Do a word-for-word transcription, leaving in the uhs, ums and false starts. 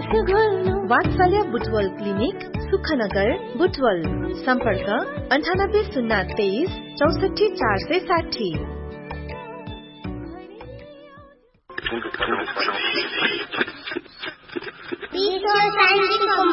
वात्सल्य बुटवल क्लिनिक सुखनगर बुटवल सम्पर्क अन्ठानब्बे शून्य तेइस चौसठी चार सय साठी। विश्व शान्तिको